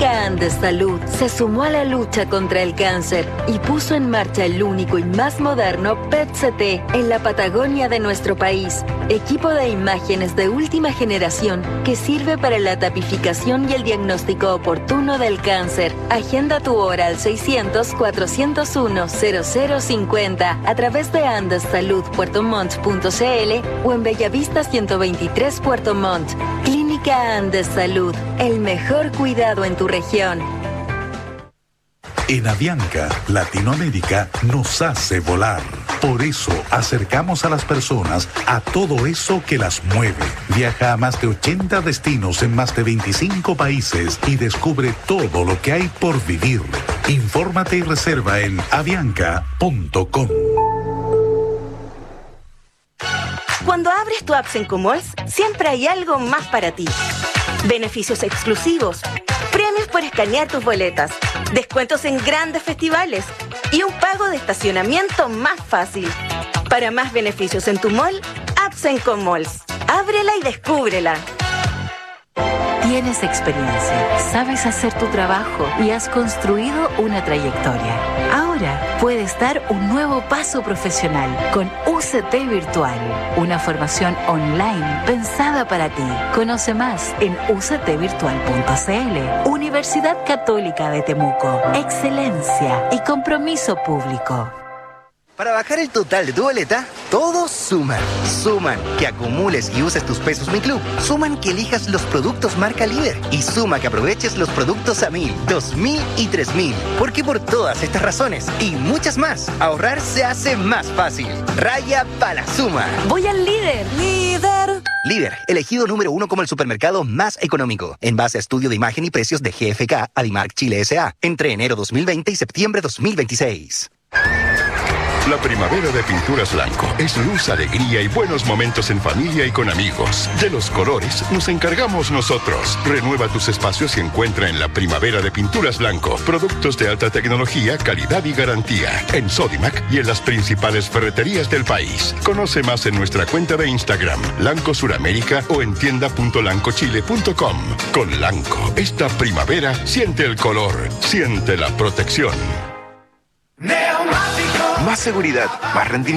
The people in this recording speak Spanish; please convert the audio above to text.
Clínica Andes Salud se sumó a la lucha contra el cáncer y puso en marcha el único y más moderno PET-CT en la Patagonia de nuestro país. Equipo de imágenes de última generación que sirve para la tipificación y el diagnóstico oportuno del cáncer. Agenda tu hora al 600-401-0050 a través de andessaludpuertomont.cl o en Bellavista 123 Puerto Montt. Clínica Andes Salud, el mejor cuidado en tu región. En Avianca, Latinoamérica nos hace volar. Por eso acercamos a las personas a todo eso que las mueve. Viaja a más de 80 destinos en más de 25 países y descubre todo lo que hay por vivir. Infórmate y reserva en avianca.com. Cuando abres tu Absenco Malls, siempre hay algo más para ti. Beneficios exclusivos, premios por escanear tus boletas, descuentos en grandes festivales y un pago de estacionamiento más fácil. Para más beneficios en tu mall, Absenco Malls. Ábrela y descúbrela. Tienes experiencia, sabes hacer tu trabajo y has construido una trayectoria. Ahora puedes dar un nuevo paso profesional con UCT Virtual, una formación online pensada para ti. Conoce más en uctvirtual.cl. Universidad Católica de Temuco. Excelencia y compromiso público. Para bajar el total de tu boleta, todos suman. Suman que acumules y uses tus pesos Mi Club. Suman que elijas los productos marca Líder. Y suma que aproveches los productos a 1.000, 2.000 y 3.000. Porque por todas estas razones y muchas más, ahorrar se hace más fácil. Raya para la suma. Voy al Líder. ¡Líder! Líder, elegido número 1 como el supermercado más económico. En base a estudio de imagen y precios de GFK, Adimark Chile S.A. Entre enero 2020 y septiembre 2026. La primavera de Pinturas Blanco es luz, alegría y buenos momentos en familia y con amigos. De los colores nos encargamos nosotros. Renueva tus espacios y encuentra en la primavera de Pinturas Blanco productos de alta tecnología, calidad y garantía. En Sodimac y en las principales ferreterías del país. Conoce más en nuestra cuenta de Instagram, Lanco Suramérica, o en tienda.lancochile.com. Con Lanco, esta primavera siente el color, siente la protección. Más seguridad, más rendimiento.